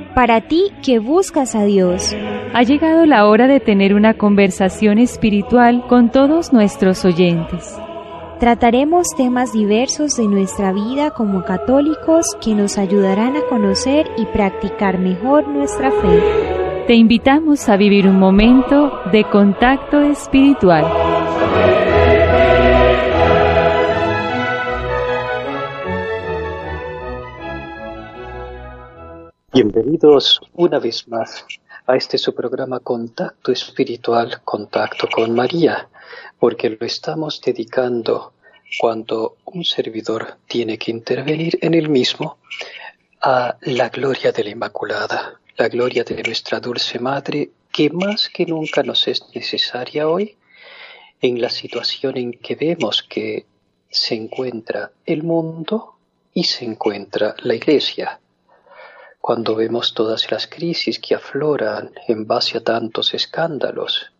Para ti que buscas a Dios, ha llegado la hora de tener una conversación espiritual con todos nuestros oyentes. Trataremos temas diversos de nuestra vida como católicos que nos ayudarán a conocer y practicar mejor nuestra fe. Te invitamos a vivir un momento de contacto espiritual. Bienvenidos una vez más a su programa Contacto Espiritual, Contacto con María, porque lo estamos dedicando, cuando un servidor tiene que intervenir en el mismo, a la gloria de la Inmaculada, la gloria de nuestra Dulce Madre, que más que nunca nos es necesaria hoy, en la situación en que vemos que se encuentra el mundo y se encuentra la Iglesia. Cuando vemos todas las crisis que afloran en base a tantos escándalos,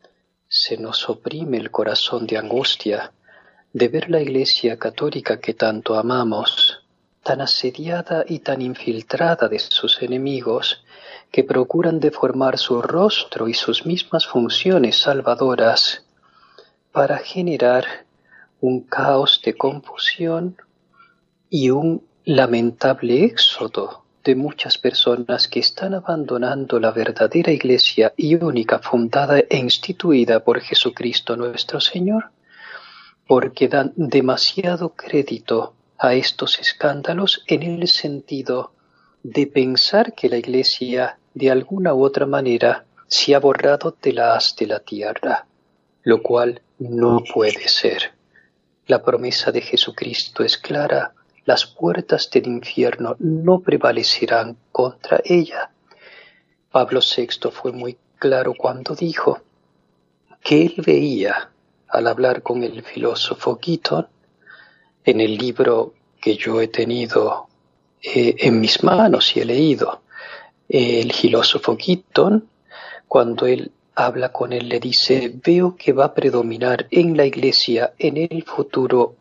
se nos oprime el corazón de angustia de ver la Iglesia católica que tanto amamos, tan asediada y tan infiltrada de sus enemigos, que procuran deformar su rostro y sus mismas funciones salvadoras para generar un caos de confusión y un lamentable éxodo de muchas personas que están abandonando la verdadera Iglesia y única, fundada e instituida por Jesucristo nuestro Señor, porque dan demasiado crédito a estos escándalos en el sentido de pensar que la Iglesia de alguna u otra manera se ha borrado de la haz de la tierra, lo cual no puede ser. La promesa de Jesucristo es clara: las puertas del infierno no prevalecerán contra ella. Pablo VI fue muy claro cuando dijo que él veía, al hablar con el filósofo Giton, en el libro que yo he tenido en mis manos y he leído, el filósofo Giton, cuando él habla con él, le dice: veo que va a predominar en la Iglesia en el futuro